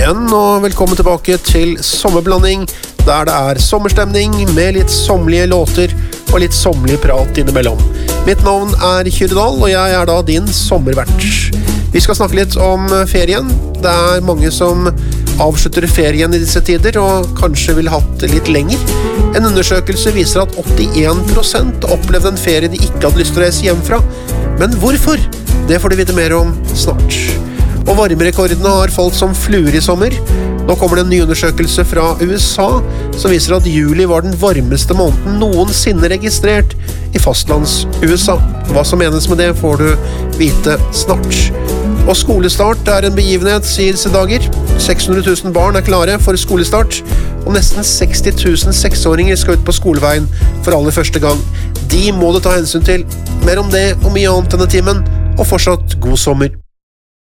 igjen, og velkommen tilbake til Sommerblanding, der det er sommerstemning med litt sommelige låter og litt sommerlig prat innimellom. Mitt navn er Kyrdal, og jeg er da din sommervert. Vi skal snakke litt om ferien. Det er mange som avslutter ferien i disse tider, og kanskje vil ha hatt litt lenger. En undersøkelse viser at 81% opplevde en ferie de ikke hadde lyst til å reise hjem fra. Men hvorfor? Det får du vite mer om snart. Og varmerekordene har falt som fluer i sommer. Nå kommer det en ny undersøkelse fra USA som viser at juli var den varmeste måneden noensinne registrert i fastlands-USA. Hva som menes med det får du vite snart. Og skolestart er en begivenhet, sier disse dager. 600 000 barn er klare for skolestart, og nesten 60 000 seksåringer skal ut på skoleveien for aller første gang. De må du ta hensyn til. Mer om det og mye annet denne timen, og fortsatt god sommer.